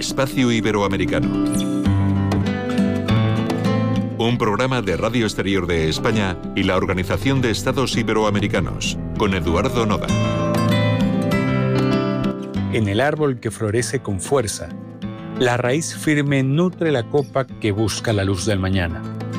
Espacio Iberoamericano. Un programa de Radio Exterior de España y la Organización de Estados Iberoamericanos, con Eduardo Noda. En el árbol que florece con fuerza, la raíz firme nutre la copa que busca la luz del mañana.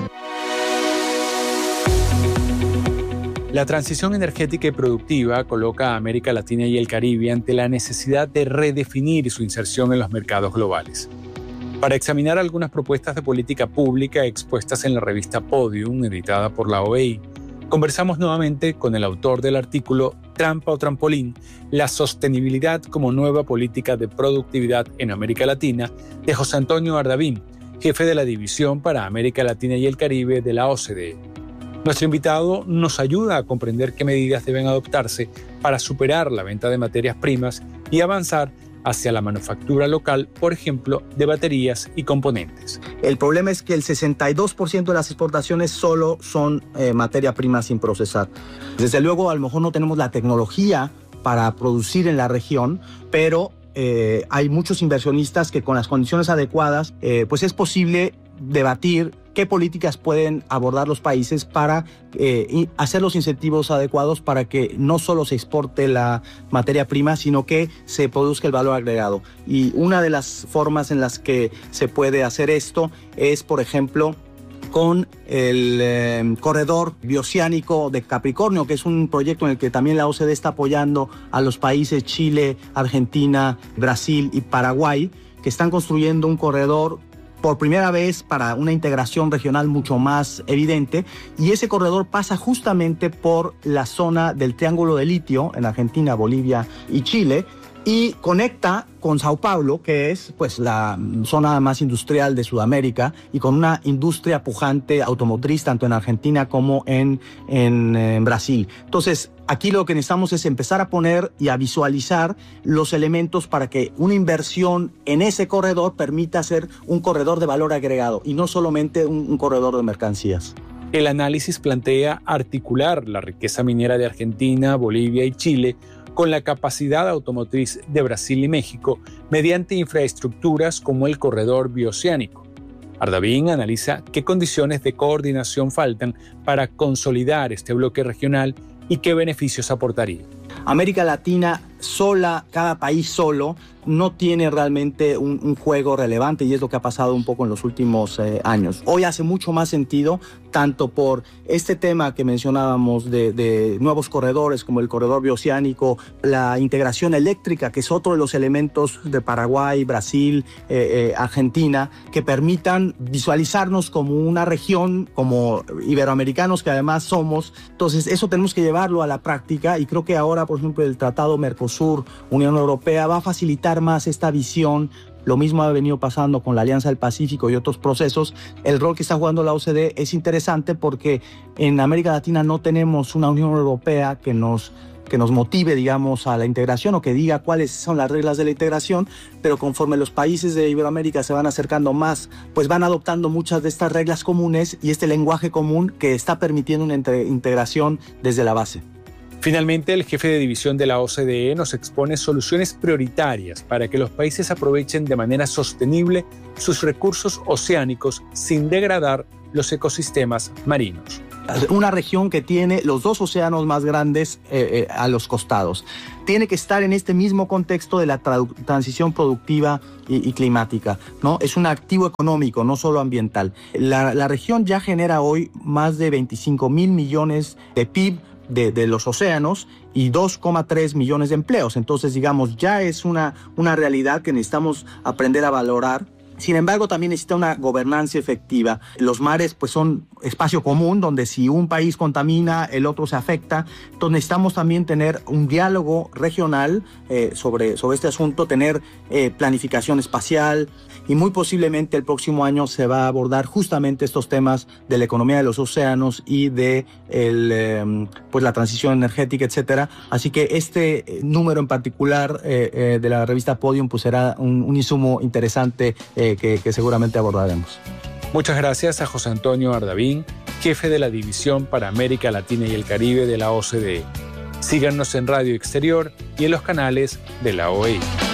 La transición energética y productiva coloca a América Latina y el Caribe ante la necesidad de redefinir su inserción en los mercados globales. Para examinar algunas propuestas de política pública expuestas en la revista Podium, editada por la OEI, conversamos nuevamente con el autor del artículo Trampa o Trampolín, la sostenibilidad como nueva política de productividad en América Latina, de José Antonio Ardavín, jefe de la División para América Latina y el Caribe de la OCDE. Nuestro invitado nos ayuda a comprender qué medidas deben adoptarse para superar la venta de materias primas y avanzar hacia la manufactura local, por ejemplo, de baterías y componentes. El problema es que el 62% de las exportaciones solo son materia prima sin procesar. Desde luego, a lo mejor no tenemos la tecnología para producir en la región, pero hay muchos inversionistas que con las condiciones adecuadas, pues es posible debatir qué políticas pueden abordar los países para hacer los incentivos adecuados para que no solo se exporte la materia prima, sino que se produzca el valor agregado. Y una de las formas en las que se puede hacer esto es, por ejemplo, con el corredor bioceánico de Capricornio, que es un proyecto en el que también la OCDE está apoyando a los países Chile, Argentina, Brasil y Paraguay, que están construyendo un corredor por primera vez para una integración regional mucho más evidente, y ese corredor pasa justamente por la zona del Triángulo de Litio en Argentina, Bolivia y Chile, y conecta con Sao Paulo, que es pues la zona más industrial de Sudamérica, y con una industria pujante automotriz tanto en Argentina como en Brasil. Entonces, aquí lo que necesitamos es empezar a poner y a visualizar los elementos para que una inversión en ese corredor permita ser un corredor de valor agregado y no solamente un corredor de mercancías. El análisis plantea articular la riqueza minera de Argentina, Bolivia y Chile con la capacidad automotriz de Brasil y México mediante infraestructuras como el corredor bioceánico. Ardavín analiza qué condiciones de coordinación faltan para consolidar este bloque regional y qué beneficios aportaría. América Latina sola, cada país solo, no tiene realmente un juego relevante, y es lo que ha pasado un poco en los últimos años. Hoy hace mucho más sentido, tanto por este tema que mencionábamos de nuevos corredores como el corredor bioceánico, la integración eléctrica, que es otro de los elementos de Paraguay, Brasil, Argentina, que permitan visualizarnos como una región, como iberoamericanos que además somos. Entonces eso tenemos que llevarlo a la práctica, y creo que ahora, por ejemplo, el Tratado Mercosur, Unión Europea, va a facilitar más esta visión. Lo mismo ha venido pasando con la Alianza del Pacífico y otros procesos. El rol que está jugando la OCDE es interesante porque en América Latina no tenemos una Unión Europea que nos motive, digamos, a la integración, o que diga cuáles son las reglas de la integración, pero conforme los países de Iberoamérica se van acercando más, pues van adoptando muchas de estas reglas comunes y este lenguaje común que está permitiendo una integración desde la base. Finalmente, el jefe de división de la OCDE nos expone soluciones prioritarias para que los países aprovechen de manera sostenible sus recursos oceánicos sin degradar los ecosistemas marinos. Una región que tiene los dos océanos más grandes a los costados. Tiene que estar en este mismo contexto de la transición productiva y climática, ¿no? Es un activo económico, no solo ambiental. La región ya genera hoy más de 25,000 millones de PIB de los océanos y 2,3 millones de empleos. Entonces, digamos, ya es una realidad que necesitamos aprender a valorar. Sin embargo, también necesita una gobernanza efectiva. Los mares pues son espacio común donde si un país contamina, el otro se afecta. Entonces necesitamos también tener un diálogo regional sobre este asunto, tener planificación espacial, y muy posiblemente el próximo año se va a abordar justamente estos temas de la economía de los océanos y de pues la transición energética, etcétera. Así que este número en particular de la revista Podium pues será un insumo interesante que seguramente abordaremos. Muchas gracias a José Antonio Ardavín, jefe de la División para América Latina y el Caribe de la OCDE. Síganos en Radio Exterior y en los canales de la OEI.